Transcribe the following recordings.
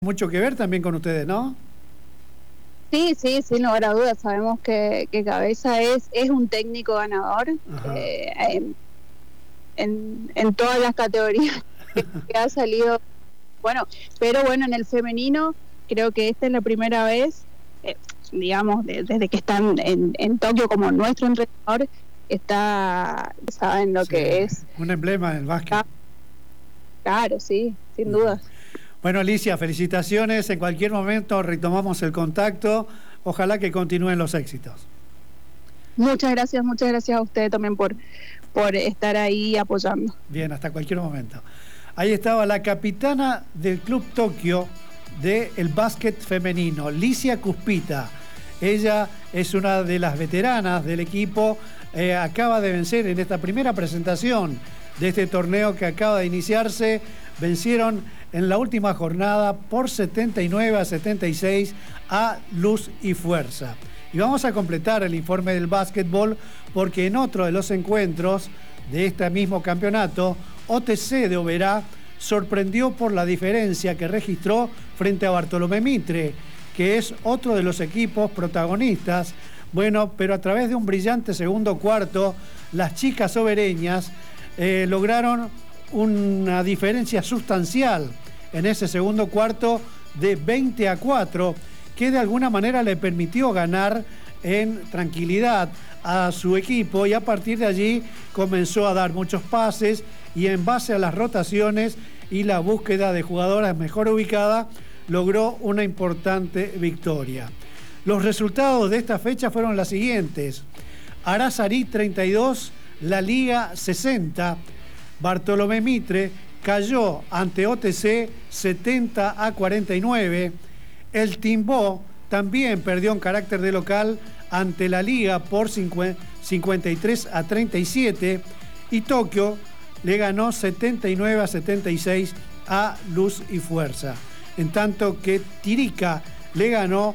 Mucho que ver también con ustedes, ¿no? Sí, sí, sin lugar a dudas. Sabemos que Cabeza es un técnico ganador en todas las categorías que ha salido. Bueno, pero bueno, en el femenino creo que esta es la primera vez, digamos, desde que están en Tokio como nuestro entrenador, saben lo que es. Un emblema del básquet. Claro, sí, sin dudas. Bueno, Alicia, felicitaciones. En cualquier momento retomamos el contacto. Ojalá que continúen los éxitos. Muchas gracias a usted también por estar ahí apoyando. Bien, hasta cualquier momento. Ahí estaba la capitana del Club Tokio del básquet femenino, Licia Cuspita. Ella es una de las veteranas del equipo. Acaba de vencer en esta primera presentación de este torneo que acaba de iniciarse. Vencieron en la última jornada por 79-76 a Luz y Fuerza. Y vamos a completar el informe del básquetbol porque en otro de los encuentros de este mismo campeonato, OTC de Oberá sorprendió por la diferencia que registró frente a Bartolomé Mitre, que es otro de los equipos protagonistas. Bueno, pero a través de un brillante segundo cuarto, las chicas obereñas lograron una diferencia sustancial en ese segundo cuarto de 20-4, que de alguna manera le permitió ganar en tranquilidad a su equipo, y a partir de allí comenzó a dar muchos pases y en base a las rotaciones y la búsqueda de jugadoras mejor ubicadas logró una importante victoria. Los resultados de esta fecha fueron las siguientes: Arazarí 32, La Liga 60. Bartolomé Mitre cayó ante OTC 70-49. El Timbó también perdió en carácter de local ante la Liga por 53-37. Y Tokio le ganó 79-76 a Luz y Fuerza. En tanto que Tirica le ganó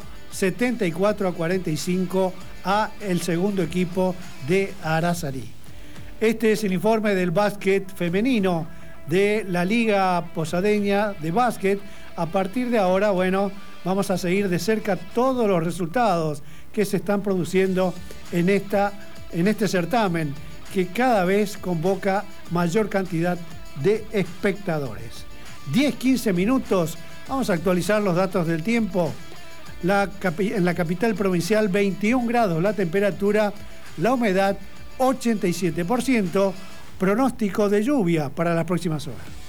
74-45 a el segundo equipo de Arazarí. Este es el informe del básquet femenino de la Liga Posadeña de Básquet. A partir de ahora, bueno, vamos a seguir de cerca todos los resultados que se están produciendo en este certamen, que cada vez convoca mayor cantidad de espectadores. 10-15 minutos, vamos a actualizar los datos del tiempo. En la capital provincial, 21 grados la temperatura, la humedad 87%, pronóstico de lluvia para las próximas horas.